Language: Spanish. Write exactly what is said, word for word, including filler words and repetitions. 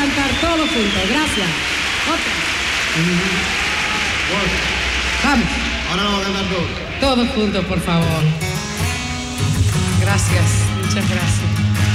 cantar todos juntos. Gracias. Otra. Vamos. Ahora vamos a cantar todos. Todos juntos, por favor. Gracias. Muchas gracias.